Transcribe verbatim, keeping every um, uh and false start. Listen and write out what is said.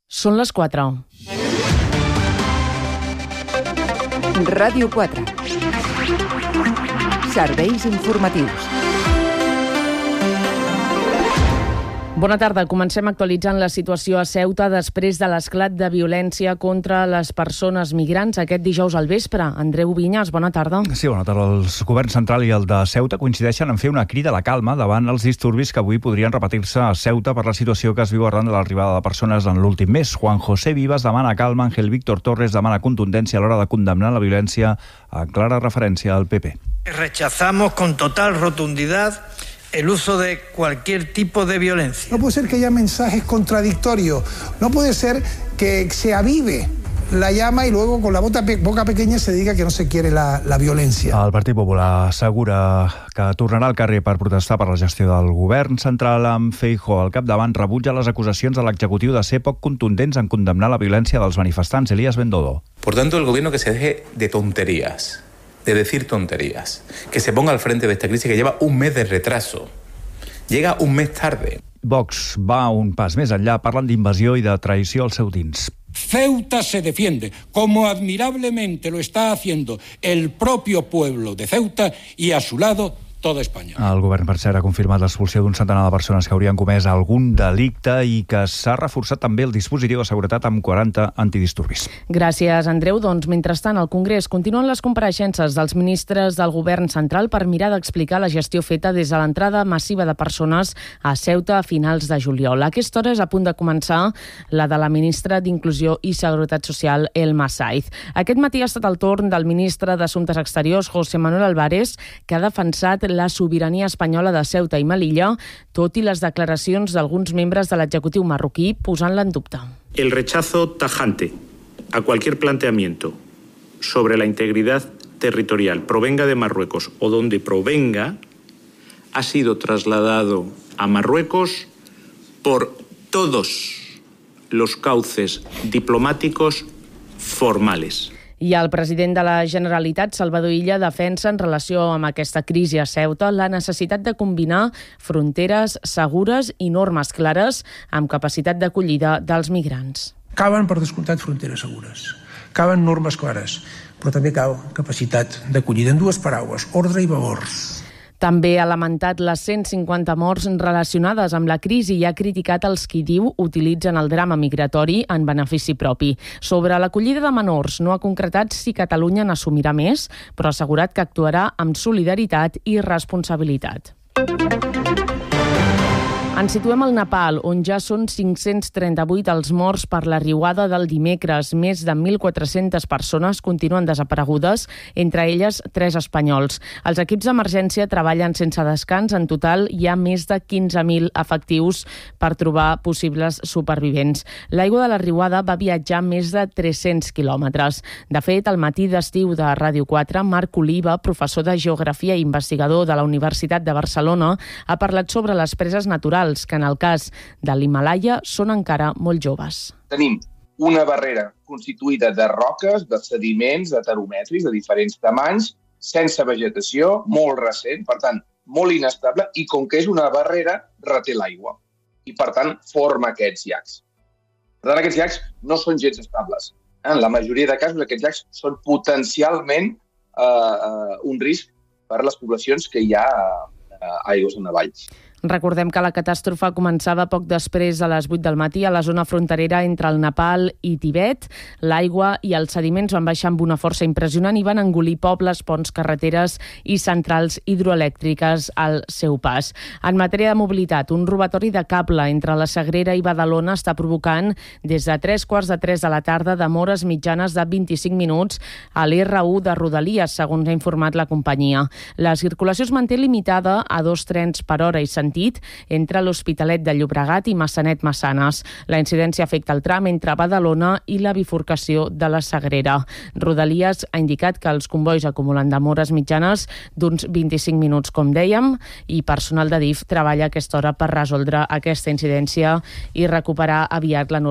Són les quatre. Ràdio quatre. Serveis informatius. Bona tarda. Comencem actualitzant la situació a Ceuta després de l'esclat de violència contra les persones migrants aquest dijous al vespre. Andreu Vinyas, bona tarda. Sí, bona tarda. El govern central i el de Ceuta coincideixen en fer una crida a la calma davant els disturbis que avui podrien repetir-se a Ceuta per la situació que es viu arran de l'arribada de persones en l'últim mes. Juan José Vivas demana calma, Ángel Víctor Torres demana contundència a l'hora de condemnar la violència, en clara referència al P P. Rechazamos con total rotundidad el uso de cualquier tipo de violencia. No puede ser que haya mensajes contradictorios, no puede ser que se avive la llama y luego con la boca, pe- boca pequeña se diga que no se quiere la, la violencia. El Partit Popular assegura que tornarà al carrer per protestar per la gestió del govern central amb Feijóo al capdavant. Rebutja les acusacions de l'executiu de ser poc contundents en condemnar la violència dels manifestants. Elías Bendodo. Por tanto, el gobierno que se deje de tonterías, de decir tonterías, que se ponga al frente de esta crisis que lleva un mes de retraso. Llega un mes tarde. Vox va un pas més enllà, parlant d'invasió i de traïció al seu dins. Ceuta se defiende, como admirablemente lo está haciendo el propio pueblo de Ceuta y a su lado tota Espanya. El govern, per cert, ha confirmat l'expulsió d'un centenar de persones que haurien comès algun delicte i que s'ha reforçat també el dispositiu de seguretat amb quaranta antidisturbis. Gràcies, Andreu. Doncs, mentrestant, al Congrés continuen les compareixences dels ministres del govern central per mirar d'explicar la gestió feta des de l'entrada massiva de persones a Ceuta a finals de juliol. A aquesta hora és a punt de començar la de la ministra d'Inclusió i Seguretat Social, Elma Saiz. Aquest matí ha estat el torn del ministre d'Assumptes Exteriors, José Manuel Álvarez, que ha defensat la sobirania espanyola de Ceuta i Melilla, tot i les declaracions d'alguns membres de l'executiu marroquí posant-la en dubte. El rechazo tajante a cualquier planteamiento sobre la integridad territorial, provenga de Marruecos o donde provenga, ha sido trasladado a Marruecos por todos los cauces diplomáticos formales. I el president de la Generalitat, Salvador Illa, defensa en relació amb aquesta crisi a Ceuta la necessitat de combinar fronteres segures i normes clares amb capacitat d'acollida dels migrants. Caben, per descomptat, fronteres segures. Caben normes clares, però també cal capacitat d'acollida. En dues paraules, ordre i valors. També ha lamentat les cent cinquanta morts relacionades amb la crisi i ha criticat els qui diu utilitzen el drama migratori en benefici propi. Sobre l'acollida de menors no ha concretat si Catalunya n'assumirà més, però ha assegurat que actuarà amb solidaritat i responsabilitat. Ens situem al Nepal, on ja són cinc-cents trenta-vuit els morts per la riuada del dimecres. Més de mil quatre-centes persones continuen desaparegudes, entre elles tres espanyols. Els equips d'emergència treballen sense descans. En total hi ha més de quinze mil efectius per trobar possibles supervivents. L'aigua de la riuada va viatjar més de tres-cents quilòmetres. De fet, al matí d'estiu de Ràdio quatre, Marc Oliva, professor de Geografia i investigador de la Universitat de Barcelona, ha parlat sobre les preses naturals, que en el cas de l'Himàlaia són encara molt joves. Tenim una barrera constituïda de roques, de sediments, de teromètrics de diferents tamanys, sense vegetació, molt recent, per tant, molt inestable, i com que és una barrera, reté l'aigua. I, per tant, forma aquests llacs. Per tant, aquests llacs no són gens estables. En la majoria de casos, aquests llacs són potencialment eh, un risc per a les poblacions que hi ha eh, aigües en avalls. Recordem que la catàstrofe començava poc després de les vuit del matí a la zona fronterera entre el Nepal i Tibet. L'aigua i els sediments van baixar amb una força impressionant i van engolir pobles, ponts, carreteres i centrals hidroelèctriques al seu pas. En matèria de mobilitat, un robatori de cable entre la Sagrera i Badalona està provocant des de tres quarts de tres de la tarda demores mitjanes de vint-i-cinc minuts a l'R u de Rodalies, segons ha informat la companyia. La circulació es manté limitada a dos trens per hora i sentit entre l'Hospitalet de Llobregat i Massanet-Massanes. La incidència afecta el tram entre Badalona i la bifurcació de la Sagrera. Rodalies ha indicat que els convois acumulen demores mitjanes d'uns vint-i-cinc minuts, com dèiem, i personal de D I F treballa a aquesta hora per resoldre aquesta incidència i recuperar aviat la normalitat.